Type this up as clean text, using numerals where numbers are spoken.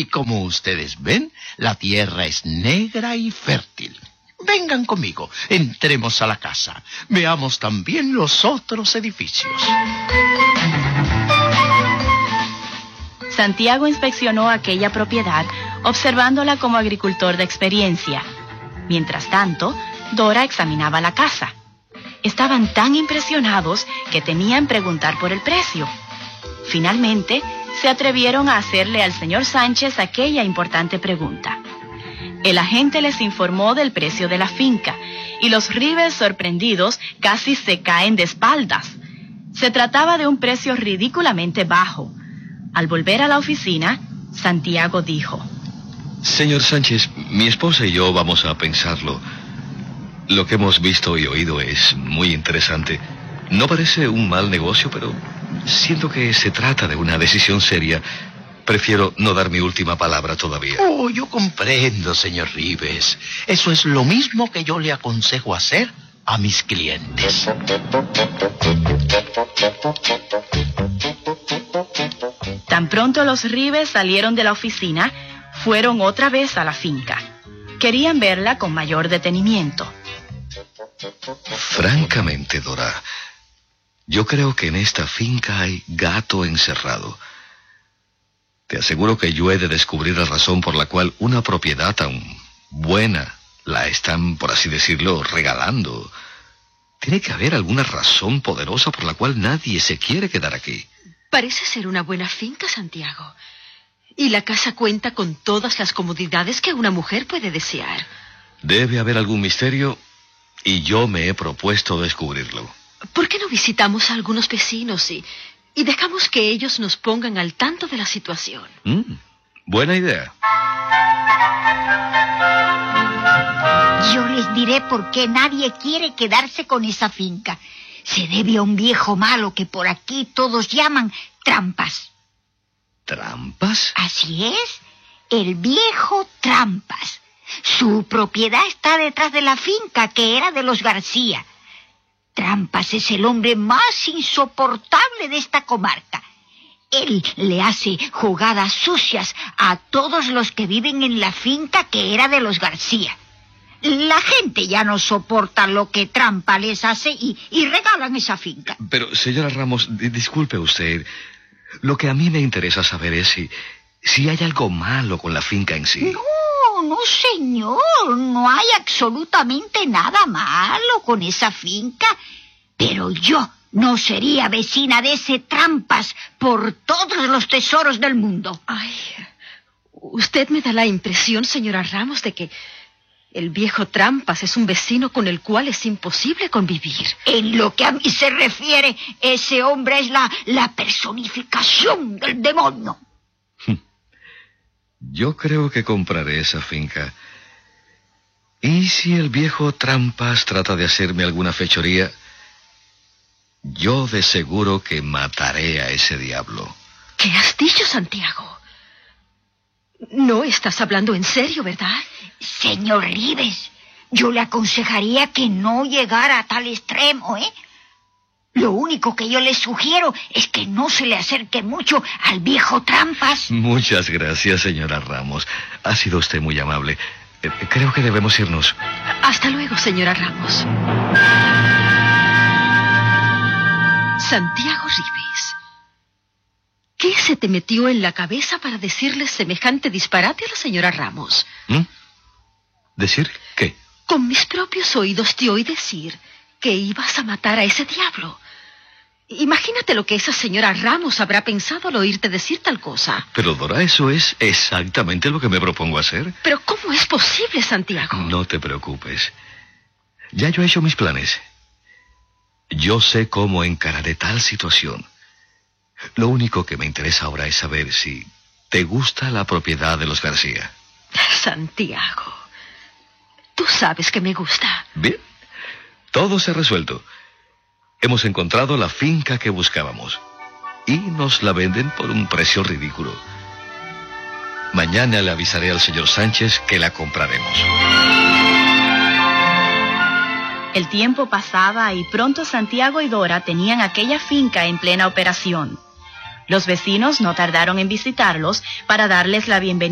Y como ustedes ven, la tierra es negra y fértil. Vengan conmigo, entremos a la casa. Veamos también los otros edificios. Santiago inspeccionó aquella propiedad, observándola como agricultor de experiencia. Mientras tanto, Dora examinaba la casa. Estaban tan impresionados que temían preguntar por el precio. Finalmente, se atrevieron a hacerle al señor Sánchez aquella importante pregunta. El agente les informó del precio de la finca, y los Ribes, sorprendidos, casi se caen de espaldas. Se trataba de un precio ridículamente bajo. Al volver a la oficina, Santiago dijo: Señor Sánchez, mi esposa y yo vamos a pensarlo. Lo que hemos visto y oído es muy interesante. No parece un mal negocio, pero siento que se trata de una decisión seria. Prefiero no dar mi última palabra todavía. Oh, yo comprendo, señor Ribes. Eso es lo mismo que yo le aconsejo hacer a mis clientes. Tan pronto los Ribes salieron de la oficina, fueron otra vez a la finca. Querían verla con mayor detenimiento. Francamente, Dora, yo creo que en esta finca hay gato encerrado. Te aseguro que yo he de descubrir la razón por la cual una propiedad tan buena la están, por así decirlo, regalando. Tiene que haber alguna razón poderosa por la cual nadie se quiere quedar aquí. Parece ser una buena finca, Santiago. Y la casa cuenta con todas las comodidades que una mujer puede desear. Debe haber algún misterio y yo me he propuesto descubrirlo. ¿Por qué no visitamos a algunos vecinos y dejamos que ellos nos pongan al tanto de la situación? Buena idea. Yo les diré por qué nadie quiere quedarse con esa finca. Se debe a un viejo malo que por aquí todos llaman Trampas. ¿Trampas? Así es, el viejo Trampas. Su propiedad está detrás de la finca, que era de los García. Trampas es el hombre más insoportable de esta comarca. Él le hace jugadas sucias a todos los que viven en la finca, que era de los García. La gente ya no soporta lo que Trampa les hace y regalan esa finca. Pero, señora Ramos, disculpe usted. Lo que a mí me interesa saber es si hay algo malo con la finca en sí. No, señor. No hay absolutamente nada malo con esa finca. Pero yo no sería vecina de ese Trampas por todos los tesoros del mundo. Ay, usted me da la impresión, señora Ramos, de que el viejo Trampas es un vecino con el cual es imposible convivir. En lo que a mí se refiere, ese hombre es la personificación del demonio. Yo creo que compraré esa finca. ¿Y si el viejo Trampas trata de hacerme alguna fechoría? Yo de seguro que mataré a ese diablo. ¿Qué has dicho, Santiago? No estás hablando en serio, ¿verdad? Señor Ribes, yo le aconsejaría que no llegara a tal extremo, ¿eh? Lo único que yo le sugiero es que no se le acerque mucho al viejo Trampas. Muchas gracias, señora Ramos. Ha sido usted muy amable. Creo que debemos irnos. Hasta luego, señora Ramos. Santiago Ribes, ¿qué se te metió en la cabeza para decirle semejante disparate a la señora Ramos? ¿Decir qué? Con mis propios oídos te oí decir que ibas a matar a ese diablo. Imagínate lo que esa señora Ramos habrá pensado al oírte decir tal cosa. Pero, Dora, eso es exactamente lo que me propongo hacer. ¿Pero cómo es posible, Santiago? No te preocupes. Ya yo he hecho mis planes. Yo sé cómo encararé tal situación. Lo único que me interesa ahora es saber si te gusta la propiedad de los García. Santiago, tú sabes que me gusta. Bien, todo se ha resuelto. Hemos encontrado la finca que buscábamos y nos la venden por un precio ridículo. Mañana le avisaré al señor Sánchez que la compraremos. El tiempo pasaba y pronto Santiago y Dora tenían aquella finca en plena operación. Los vecinos no tardaron en visitarlos para darles la bienvenida.